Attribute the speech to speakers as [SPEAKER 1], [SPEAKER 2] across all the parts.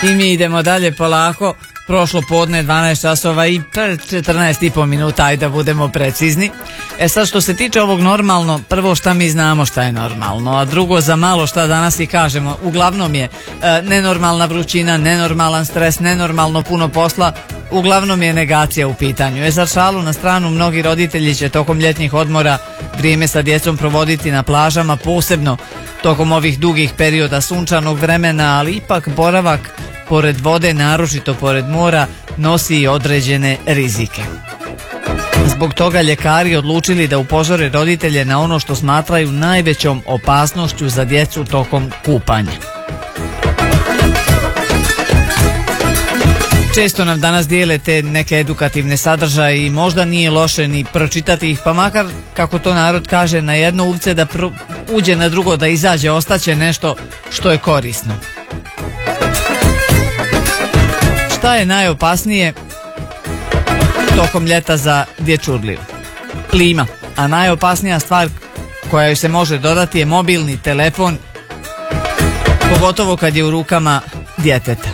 [SPEAKER 1] I mi idemo dalje polako. Prošlo podne 12 časova i 14,5 minuta, ajde da budemo precizni. Sad što se tiče ovog normalno, prvo šta mi znamo šta je normalno, a drugo za malo šta danas i kažemo. Uglavnom je nenormalna vrućina, nenormalan stres, nenormalno puno posla, uglavnom je negacija u pitanju. Za šalu na stranu, mnogi roditelji će tokom ljetnih odmora vrijeme sa djecom provoditi na plažama, posebno tokom ovih dugih perioda sunčanog vremena, ali ipak boravak pored vode, naročito pored mora, nosi i određene rizike. Zbog toga ljekari odlučili da upozore roditelje na ono što smatraju najvećom opasnošću za djecu tokom kupanja. Često nam danas dijele te neke edukativne sadržaje i možda nije loše ni pročitati ih, pa makar, kako to narod kaže, na jedno uvce da uđe, na drugo da izađe, ostaće nešto što je korisno. Šta je najopasnije tokom ljeta za dječurliju? Plima, a najopasnija stvar koja joj se može dodati je mobilni telefon, pogotovo kad je u rukama djeteta.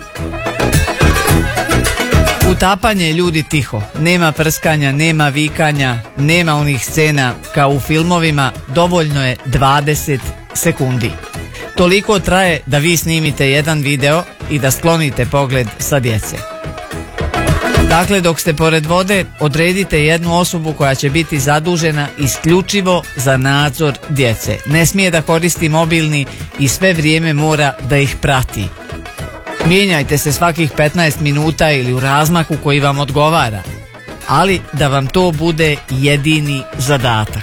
[SPEAKER 1] Utapanje, ljudi, tiho, nema prskanja, nema vikanja, nema onih scena kao u filmovima, dovoljno je 20 sekundi. Toliko traje da vi snimite jedan video i da sklonite pogled sa djece. Dakle, dok ste pored vode, odredite jednu osobu koja će biti zadužena isključivo za nadzor djece. Ne smije da koristi mobilni i sve vrijeme mora da ih prati. Mijenjajte se svakih 15 minuta ili u razmaku koji vam odgovara, ali da vam to bude jedini zadatak.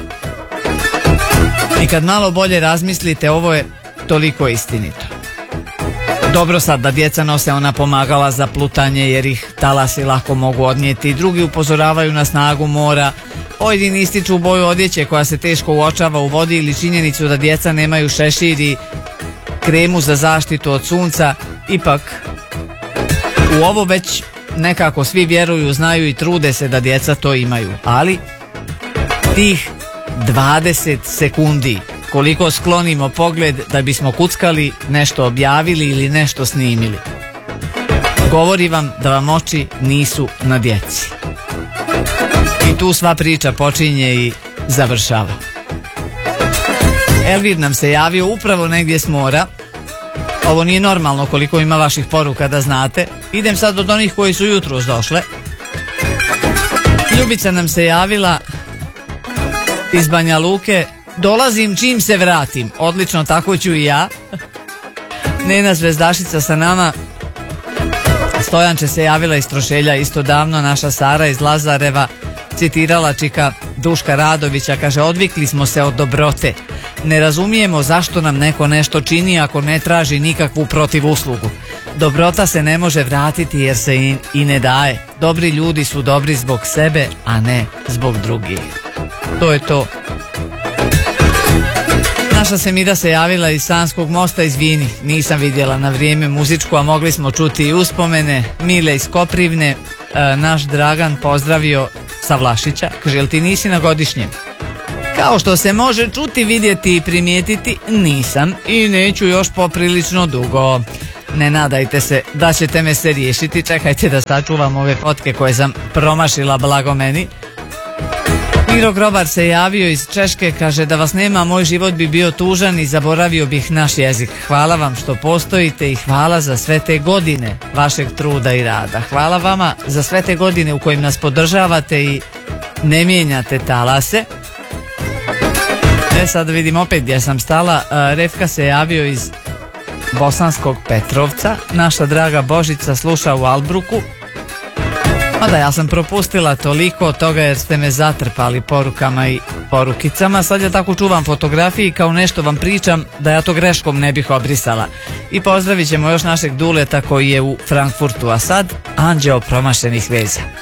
[SPEAKER 1] I kad malo bolje razmislite, ovo je toliko istinito. Dobro sad da djeca nose ona pomagala za plutanje jer ih talasi lako mogu odnijeti, drugi upozoravaju na snagu mora, pojedini ističu boju odjeće koja se teško uočava u vodi ili činjenicu da djeca nemaju šešir i kremu za zaštitu od sunca. Ipak, u ovo već nekako svi vjeruju, znaju i trude se da djeca to imaju, ali tih 20 sekundi koliko sklonimo pogled da bismo kuckali, nešto objavili ili nešto snimili, govori vam da vam oči nisu na djeci. I tu sva priča počinje i završava. Elvir nam se javio upravo negdje s mora. Ovo nije normalno koliko ima vaših poruka, da znate. Idem sad od onih koji su jutros došle. Ljubica nam se javila iz Banja Luke. Dolazim čim se vratim. Odlično, tako ću i ja. Nena Zvezdašica sa nama. Stojanče se javila iz Trošelja isto davno. Naša Sara iz Lazareva citirala čika Duška Radovića. Kaže, odvikli smo se od dobrote. Ne razumijemo zašto nam neko nešto čini ako ne traži nikakvu protivuslugu. Dobrota se ne može vratiti jer se i ne daje. Dobri ljudi su dobri zbog sebe, a ne zbog drugih. To je to. Naša Semira se javila iz Sanskog mosta. Izvini, nisam vidjela na vrijeme muzičku, a mogli smo čuti i uspomene. Mile iz Koprivne, naš Dragan pozdravio sa Vlašića. Kaže, jel ti nisi na godišnjem? Kao što se može čuti, vidjeti i primijetiti, nisam i neću još poprilično dugo. Ne nadajte se da ćete me se riješiti, čekajte da sačuvam ove fotke koje sam promašila, blago meni. Miro Grobar se javio iz Češke, kaže, da vas nema moj život bi bio tužan i zaboravio bih naš jezik. Hvala vam što postojite i hvala za sve te godine vašeg truda i rada. Hvala vama za sve te godine u kojim nas podržavate i ne mijenjate talase. Sad vidim opet gdje sam stala. Refka se javio iz Bosanskog Petrovca. Naša draga Božica sluša u Albruku. Mada ja sam propustila toliko toga jer ste me zatrpali porukama i porukicama. Sad ja tako čuvam fotografije i kao nešto vam pričam da ja to greškom ne bih obrisala. I pozdravit ćemo još našeg Duleta koji je u Frankfurtu. A sad, anđeo promašenih veza.